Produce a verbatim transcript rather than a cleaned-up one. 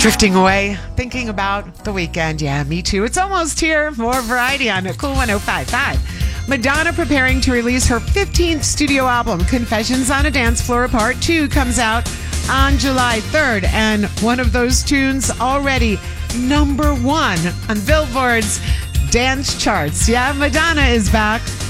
Drifting away, thinking about the weekend. Yeah, me too. It's almost here. More variety on it. Cool one oh five point five. Madonna preparing to release her fifteenth studio album, Confessions on a Dance Floor Part two, comes out on July third. And one of those tunes already number one on Billboard's dance charts. Yeah, Madonna is back.